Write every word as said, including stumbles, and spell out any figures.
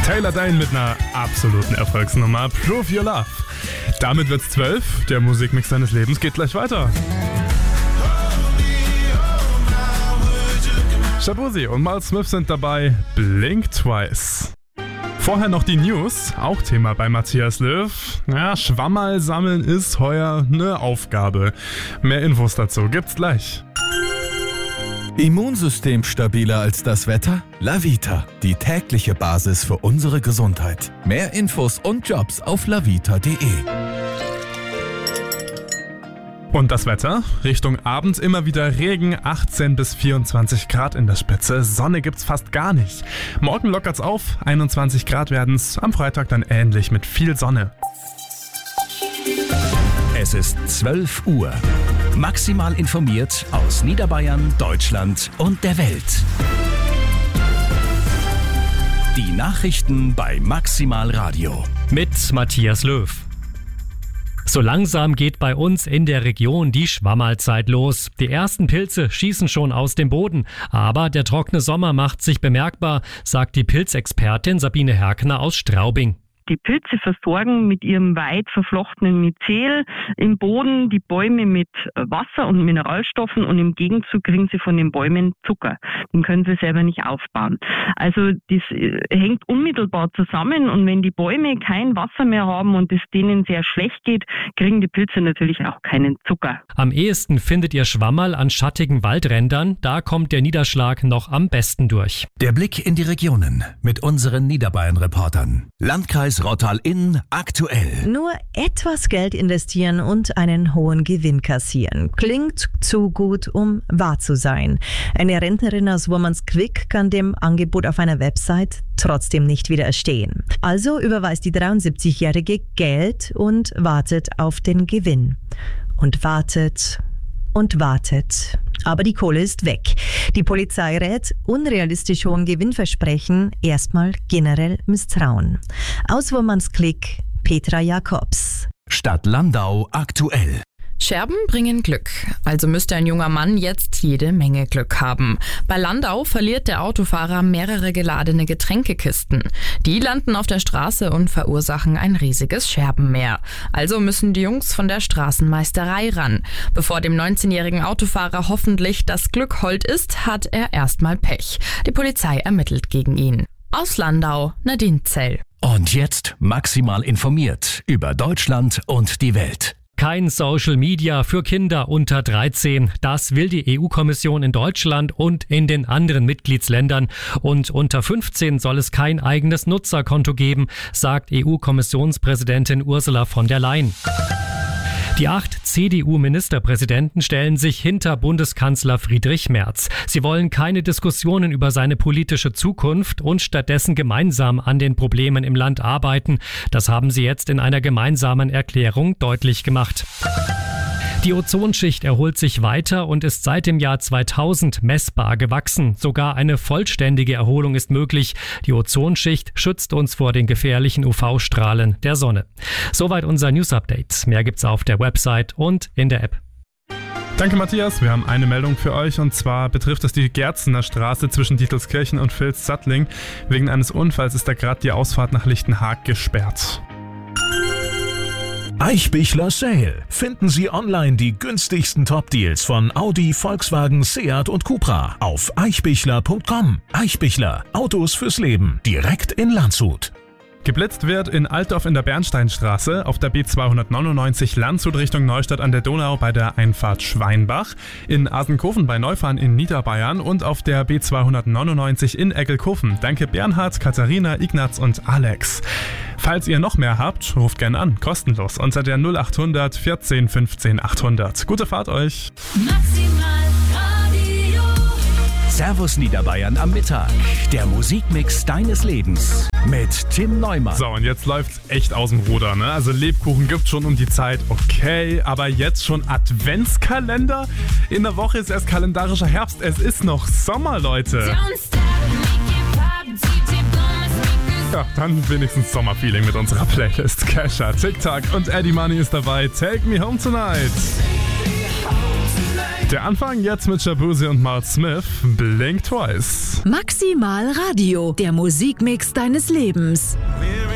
Taylor Dayne mit einer absoluten Erfolgsnummer, Prove Your Love. Damit wird's zwölf, der Musikmix deines Lebens geht gleich weiter. Shaboozey und Miles Smith sind dabei, Blink Twice. Vorher noch die News, auch Thema bei Matthias Löw. Ja, Schwammerl sammeln ist heuer eine Aufgabe. Mehr Infos dazu gibt's gleich. Immunsystem stabiler als das Wetter? Lavita, die tägliche Basis für unsere Gesundheit. Mehr Infos und Jobs auf lavita punkt de. Und das Wetter? Richtung Abend immer wieder Regen, achtzehn bis vierundzwanzig Grad in der Spitze. Sonne gibt's fast gar nicht. Morgen lockert's auf, einundzwanzig Grad werden's. Am Freitag dann ähnlich mit viel Sonne. Es ist zwölf Uhr. Maximal informiert aus Niederbayern, Deutschland und der Welt. Die Nachrichten bei Maximal Radio. Mit Matthias Löw. So langsam geht bei uns in der Region die Schwammerlzeit los. Die ersten Pilze schießen schon aus dem Boden. Aber der trockene Sommer macht sich bemerkbar, sagt die Pilzexpertin Sabine Herkner aus Straubing. Die Pilze versorgen mit ihrem weit verflochtenen Myzel im Boden die Bäume mit Wasser und Mineralstoffen und im Gegenzug kriegen sie von den Bäumen Zucker. Den können sie selber nicht aufbauen. Also das hängt unmittelbar zusammen und wenn die Bäume kein Wasser mehr haben und es denen sehr schlecht geht, kriegen die Pilze natürlich auch keinen Zucker. Am ehesten findet ihr Schwammerl an schattigen Waldrändern. Da kommt der Niederschlag noch am besten durch. Der Blick in die Regionen mit unseren Niederbayern-Reportern. Landkreis Rottal-Inn aktuell. Nur etwas Geld investieren und einen hohen Gewinn kassieren. Klingt zu gut, um wahr zu sein. Eine Rentnerin aus Wommansquick kann dem Angebot auf einer Website trotzdem nicht widerstehen. Also überweist die dreiundsiebzigjährige Geld und wartet auf den Gewinn. Und wartet und wartet. Aber die Kohle ist weg. Die Polizei rät, unrealistisch hohen Gewinnversprechen erstmal generell misstrauen. Aus Wommansquick, Petra Jakobs. Stadt Landau aktuell. Scherben bringen Glück, also müsste ein junger Mann jetzt jede Menge Glück haben. Bei Landau verliert der Autofahrer mehrere geladene Getränkekisten. Die landen auf der Straße und verursachen ein riesiges Scherbenmeer. Also müssen die Jungs von der Straßenmeisterei ran. Bevor dem neunzehnjährigen Autofahrer hoffentlich das Glück hold ist, hat er erstmal Pech. Die Polizei ermittelt gegen ihn. Aus Landau, Nadine Zell. Und jetzt maximal informiert über Deutschland und die Welt. Kein Social Media für Kinder unter dreizehn. Das will die E U-Kommission in Deutschland und in den anderen Mitgliedsländern. Und unter fünfzehn soll es kein eigenes Nutzerkonto geben, sagt E U-Kommissionspräsidentin Ursula von der Leyen. Die acht C D U-Ministerpräsidenten stellen sich hinter Bundeskanzler Friedrich Merz. Sie wollen keine Diskussionen über seine politische Zukunft und stattdessen gemeinsam an den Problemen im Land arbeiten. Das haben sie jetzt in einer gemeinsamen Erklärung deutlich gemacht. Die Ozonschicht erholt sich weiter und ist seit dem Jahr zweitausend messbar gewachsen. Sogar eine vollständige Erholung ist möglich. Die Ozonschicht schützt uns vor den gefährlichen U V-Strahlen der Sonne. Soweit unser News-Update. Mehr gibt's auf der Website und in der App. Danke Matthias, wir haben eine Meldung für euch und zwar betrifft es die Gerzener Straße zwischen Dietelskirchen und Vilz-Sattling. Wegen eines Unfalls ist da gerade die Ausfahrt nach Lichtenhaag gesperrt. Eichbichler Sale. Finden Sie online die günstigsten Top-Deals von Audi, Volkswagen, Seat und Cupra auf eichbichler punkt com. Eichbichler. Autos fürs Leben. Direkt in Landshut. Geblitzt wird in Altdorf in der Bernsteinstraße, auf der B zweihundertneunundneunzig Landshut Richtung Neustadt an der Donau bei der Einfahrt Schweinbach, in Asenkofen bei Neufahren in Niederbayern und auf der B zweihundertneunundneunzig in Eggelkofen. Danke Bernhard, Katharina, Ignaz und Alex. Falls ihr noch mehr habt, ruft gerne an, kostenlos unter der null achthundert vierzehn fünfzehn achthundert. Gute Fahrt euch! Servus Niederbayern am Mittag. Der Musikmix deines Lebens mit Tim Neumann. So, und jetzt läuft's echt aus dem Ruder, ne? Also Lebkuchen gibt's schon um die Zeit, okay, aber jetzt schon Adventskalender? In der Woche ist erst kalendarischer Herbst, es ist noch Sommer, Leute. Ja, dann wenigstens Sommerfeeling mit unserer Playlist. Kesha, TikTok und Eddie Money ist dabei. Take Me Home Tonight. Der Anfang jetzt mit Shabuzi und Mark Smith, Blink Twice. Maximal Radio, der Musikmix deines Lebens.